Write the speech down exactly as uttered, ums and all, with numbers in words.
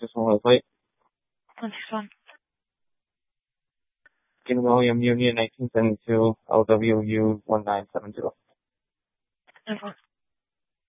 Just one more plate. The next one. King William Union, nineteen seventy-two, L W U one nine seven two. Never.